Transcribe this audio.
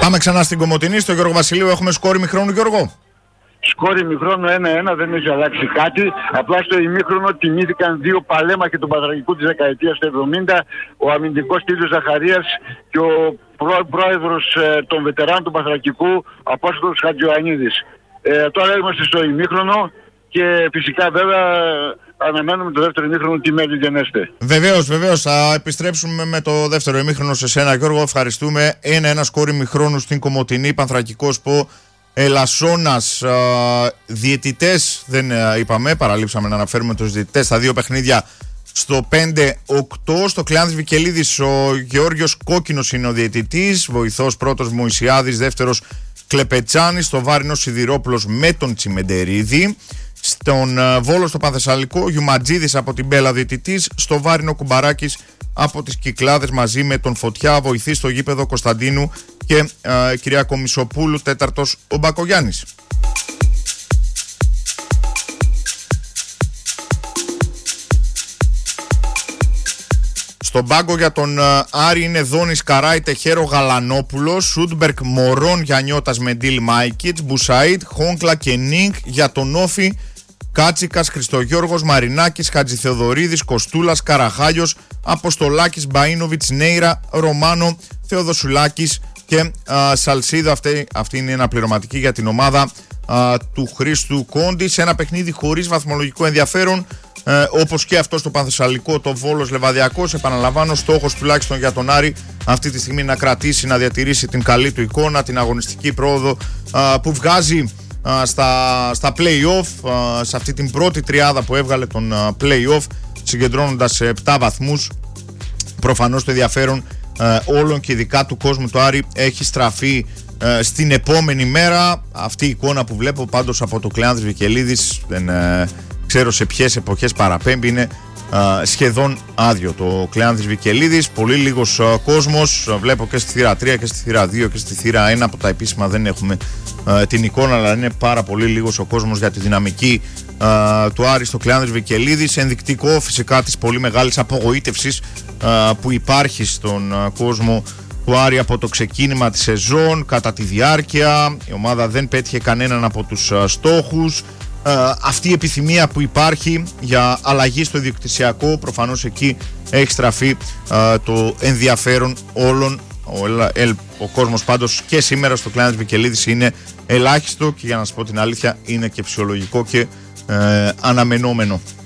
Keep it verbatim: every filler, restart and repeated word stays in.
Πάμε ξανά στην Κομοτηνή, στο Γιώργο Βασιλείου. Έχουμε σκόρ ημιχρόνου, Γιώργο. Σκόρ ημιχρόνου ένα ένα, δεν έχει αλλάξει κάτι. Απλά στο ημίχρονο τιμήθηκαν δύο παλέμαχοι του Πανθρακικού της δεκαετίας του εβδομήντα, ο αμυντικός Τίλιος Ζαχαρίας και ο πρό, πρόεδρος ε, των βετεράνων του Πανθρακικού, Απόστολος Χατζιωαννίδης. Ε, τώρα είμαστε στο ημίχρονο και φυσικά βέβαια αναμένουμε το δεύτερο ημίχρονο τι μέλη γενέστε. Βεβαίως, βεβαίως. Θα επιστρέψουμε με το δεύτερο ημίχρονο σε σένα, Γιώργο. Ευχαριστούμε. ένα ένα σκόρ ημιχρόνου στην Κομοτηνή. Πανθρακικός Πο Ελασσόνας. Διαιτητές δεν είπαμε, παραλείψαμε να αναφέρουμε τους διαιτητές στα δύο παιχνίδια. Στο πέντε οκτώ, στο Κλεάνθης Βικελίδης, ο Γεώργιος Κόκκινος είναι ο διαιτητής. Βοηθός πρώτος Μωυσιάδης, δεύτερος Κλεπετσάνης. Στο Βάρινος Σιδηρόπουλος με τον Τσιμεντερίδη. Στον Βόλο στο Πανθεσσαλικό, Γιουματζίδης από την Μπέλα διαιτητής. Στο Βάρινο Κουμπαράκης από τις Κυκλάδες μαζί με τον Φωτιά. Βοηθή στο γήπεδο Κωνσταντίνου και ε, κυρία Κομισοπούλου, τέταρτος ο Μπακογιάννης. Στον πάγκο για τον uh, Άρη είναι Δόνης Καράι, Τεχέρο Γαλανόπουλος, Σούντμπερκ Μωρόν, Γιαννιώτας Μεντίλ Μάικιτς, Μπουσαΐτ, Χόγκλα και Νίνκ. Για τον Όφη, Κάτσικας, Χριστογιώργος, Μαρινάκης, Χατζηθεοδωρίδης, Κοστούλας, Καραχάλιος, Αποστολάκης, Μπαΐνοβιτς, Νέιρα, Ρωμάνο, Θεοδοσουλάκης και uh, Σαλσίδο. Αυτή, αυτή είναι ένα πληρωματική για την ομάδα uh, του Χρήστου Κόντι, σε ένα παιχνίδι χωρίς βαθμολογικό ενδιαφέρον. Ε, όπως και αυτό στο Πανθεσσαλικό, το Βόλος Λεβαδιακός. Επαναλαμβάνω, στόχος τουλάχιστον για τον Άρη αυτή τη στιγμή να κρατήσει, να διατηρήσει την καλή του εικόνα, την αγωνιστική πρόοδο α, που βγάζει α, στα, στα play-off, α, σε αυτή την πρώτη τριάδα που έβγαλε τον α, play-off, συγκεντρώνοντας σε επτά βαθμούς. Προφανώς το ενδιαφέρον α, όλων και ειδικά του κόσμου του Άρη έχει στραφεί α, στην επόμενη μέρα. Αυτή η εικόνα που βλέπω πάντως από το Κλεάνθης Βικελίδης, δεν ε, ξέρω σε ποιες εποχές παραπέμπει, είναι α, σχεδόν άδειο το Κλεάνθης Βικελίδης. Πολύ λίγος α, κόσμος. Α, βλέπω και στη θύρα τρία και στη θύρα δύο και στη θύρα ένα από τα επίσημα δεν έχουμε α, την εικόνα, αλλά είναι πάρα πολύ λίγος ο κόσμος για τη δυναμική α, του Άρη στο Κλεάνθης Βικελίδης. Ενδεικτικό φυσικά της πολύ μεγάλης απογοήτευσης α, που υπάρχει στον α, κόσμο του Άρη από το ξεκίνημα της σεζόν. Κατά τη διάρκεια η ομάδα δεν πέτυχε κανέναν από τους α, στόχους. Uh, αυτή η επιθυμία που υπάρχει για αλλαγή στο ιδιοκτησιακό, προφανώς εκεί έχει στραφεί uh, το ενδιαφέρον όλων. Ο, ο, ο κόσμος πάντως και σήμερα στο Κλεάνθης Βικελίδης είναι ελάχιστο και για να σας πω την αλήθεια είναι και φυσιολογικό και uh, αναμενόμενο.